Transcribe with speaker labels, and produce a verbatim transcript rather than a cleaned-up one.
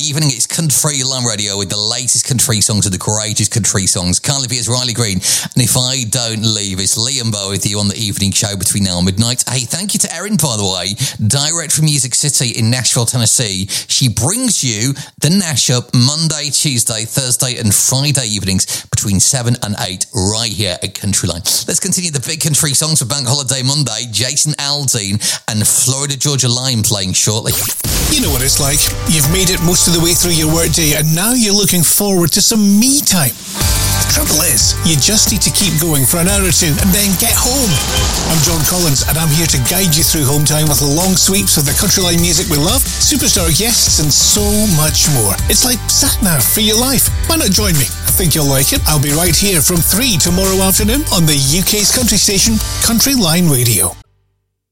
Speaker 1: evening. It's Country Line Radio with the latest country songs and the greatest country songs. Can't leave, it's Riley Green. And if I don't leave, it's Liam Bow with you on the evening show between now and midnight. Hey, thank you to Erin, by the way, direct from Music City in Nashville, Tennessee. She brings you the Nash Up Monday, Tuesday, Thursday and Friday evenings between seven and eight right here at Country Line. Let's continue the big country songs for Bank Holiday Monday. Jason Aldean and Florida Georgia Line playing shortly.
Speaker 2: You know what it's like. You've made it most of the way through your workday and now you're looking forward to some me time. The trouble is, you just need to keep going for an hour or two and then get home. I'm John Collins and I'm here to guide you through home time with long sweeps of the country line music we love, superstar guests and so much more. It's like sat-nav for your life. Why not join me? I think you'll like it. I'll be right here from three tomorrow afternoon on the U K's country station, Country Line Radio.